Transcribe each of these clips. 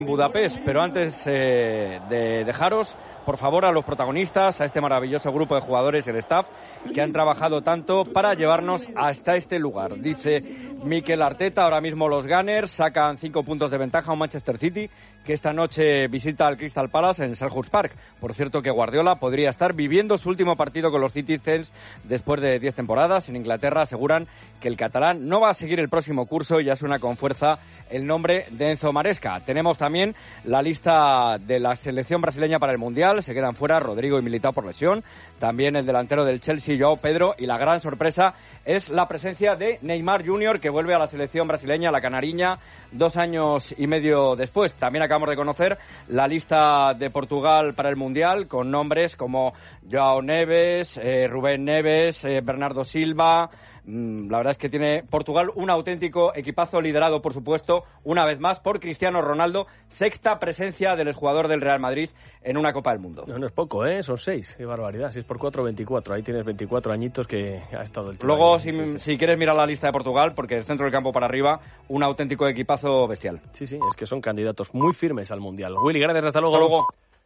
Budapest, pero antes de dejaros, por favor, a los protagonistas, a este maravilloso grupo de jugadores y el staff que han trabajado tanto para llevarnos hasta este lugar. Dice Mikel Arteta, ahora mismo los Gunners sacan 5 puntos de ventaja a un Manchester City que esta noche visita al Crystal Palace en Selhurst Park. Por cierto que Guardiola podría estar viviendo su último partido con los Citizens después de 10 temporadas. En Inglaterra aseguran que el catalán no va a seguir el próximo curso y ya suena con fuerza el nombre de Enzo Maresca. Tenemos también la lista de la selección brasileña para el Mundial. Se quedan fuera Rodrigo y Militao por lesión. También el delantero del Chelsea, João Pedro. Y la gran sorpresa es la presencia de Neymar Jr., que vuelve a la selección brasileña, la canariña, 2 años y medio después. También acabamos de conocer la lista de Portugal para el Mundial, con nombres como João Neves, Rubén Neves, Bernardo Silva. La verdad es que tiene Portugal un auténtico equipazo liderado, por supuesto, una vez más por Cristiano Ronaldo, 6ª presencia del exjugador del Real Madrid en una Copa del Mundo. No es poco, son 6, qué barbaridad, 6 por 4, 24, ahí tienes 24 añitos que ha estado el tío. Luego, ahí, si quieres mirar la lista de Portugal, porque del centro del campo para arriba, un auténtico equipazo bestial. Sí, es que son candidatos muy firmes al Mundial. Willy, gracias, hasta luego. Hasta luego.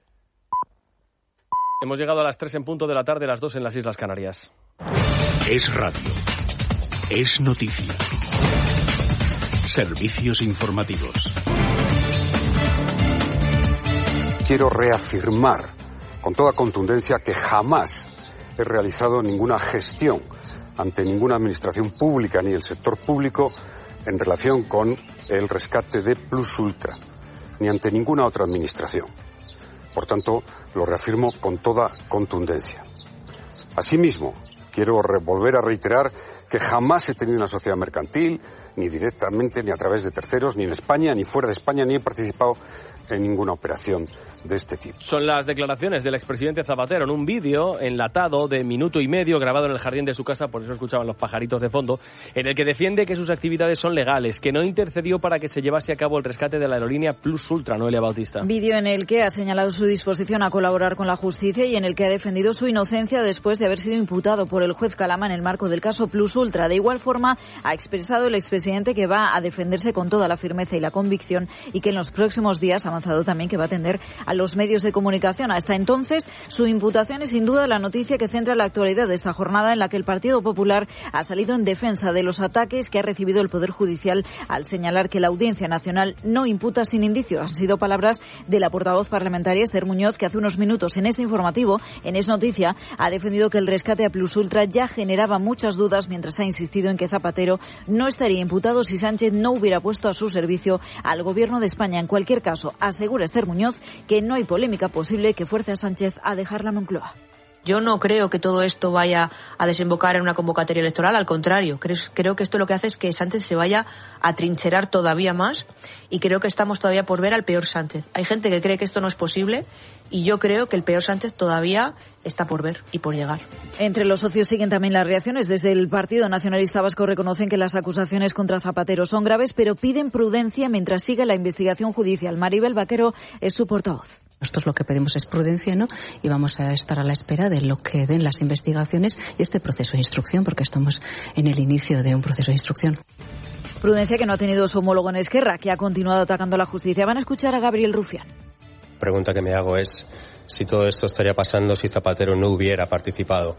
Hemos llegado a las 3 en punto de la tarde, las 2 en las Islas Canarias. Es radio. Es noticia. Servicios informativos. Quiero reafirmar con toda contundencia que jamás he realizado ninguna gestión ante ninguna administración pública ni el sector público en relación con el rescate de Plus Ultra, ni ante ninguna otra administración. Por tanto, lo reafirmo con toda contundencia. Asimismo, quiero volver a reiterar que jamás he tenido una sociedad mercantil, ni directamente, ni a través de terceros, ni en España, ni fuera de España, ni he participado en ninguna operación de este tipo. Son las declaraciones del expresidente Zapatero en un vídeo enlatado de minuto y medio grabado en el jardín de su casa, por eso escuchaban los pajaritos de fondo, en el que defiende que sus actividades son legales, que no intercedió para que se llevase a cabo el rescate de la aerolínea Plus Ultra. Noelia Bautista. Vídeo en el que ha señalado su disposición a colaborar con la justicia y en el que ha defendido su inocencia después de haber sido imputado por el juez Calama en el marco del caso Plus Ultra. De igual forma, ha expresado el expresidente que va a defenderse con toda la firmeza y la convicción y que en los próximos días ha avanzado también que va a atender a los medios de comunicación. Hasta entonces, su imputación es sin duda la noticia que centra la actualidad de esta jornada, en la que el Partido Popular ha salido en defensa de los ataques que ha recibido el Poder Judicial al señalar que la Audiencia Nacional no imputa sin indicios. Han sido palabras de la portavoz parlamentaria Esther Muñoz, que hace unos minutos en este informativo, en Es Noticia, ha defendido que el rescate a Plus Ultra ya generaba muchas dudas, mientras ha insistido en que Zapatero no estaría imputado si Sánchez no hubiera puesto a su servicio al Gobierno de España. En cualquier caso, asegura Esther Muñoz que no hay polémica posible que fuerce a Sánchez a dejar la Moncloa. Yo no creo que todo esto vaya a desembocar en una convocatoria electoral, al contrario, creo que esto lo que hace es que Sánchez se vaya a trincherar todavía más y creo que estamos todavía por ver al peor Sánchez. Hay gente que cree que esto no es posible y yo creo que el peor Sánchez todavía está por ver y por llegar. Entre los socios siguen también las reacciones. Desde el Partido Nacionalista Vasco reconocen que las acusaciones contra Zapatero son graves, pero piden prudencia mientras siga la investigación judicial. Maribel Vaquero es su portavoz. Nosotros lo que pedimos es prudencia, ¿no? Y vamos a estar a la espera de lo que den las investigaciones y este proceso de instrucción, porque estamos en el inicio de un proceso de instrucción. Prudencia que no ha tenido su homólogo en Esquerra, que ha continuado atacando a la justicia. Van a escuchar a Gabriel Rufián. La pregunta que me hago es si todo esto estaría pasando si Zapatero no hubiera participado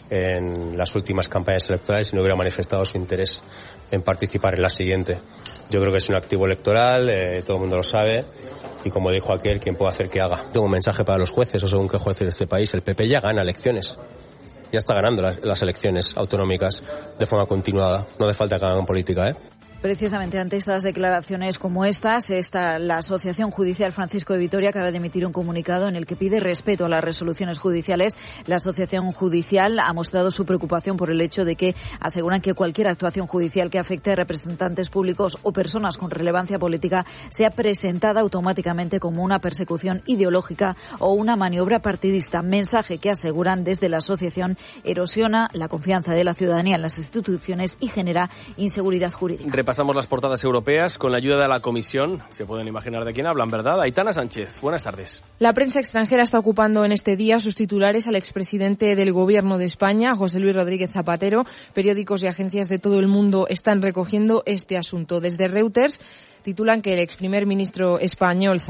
en las últimas campañas electorales y no hubiera manifestado su interés en participar en la siguiente. Yo creo que es un activo electoral, todo el mundo lo sabe, y como dijo aquel, quien puede hacer que haga. Tengo un mensaje para los jueces, o según qué jueces de este país. El PP ya gana elecciones, ya está ganando las elecciones autonómicas de forma continuada, no hace falta que hagan política, Precisamente ante estas declaraciones como estas, la Asociación Judicial Francisco de Vitoria acaba de emitir un comunicado en el que pide respeto a las resoluciones judiciales. La Asociación Judicial ha mostrado su preocupación por el hecho de que aseguran que cualquier actuación judicial que afecte a representantes públicos o personas con relevancia política sea presentada automáticamente como una persecución ideológica o una maniobra partidista. Mensaje que aseguran desde la asociación erosiona la confianza de la ciudadanía en las instituciones y genera inseguridad jurídica. repasamos las portadas europeas con la ayuda de la Comisión. Se pueden imaginar de quién hablan, ¿verdad? Aitana Sánchez, buenas tardes. La prensa extranjera está ocupando en este día sus titulares al expresidente del Gobierno de España, José Luis Rodríguez Zapatero. Periódicos y agencias de todo el mundo están recogiendo este asunto. Desde Reuters titulan que el exprimer ministro español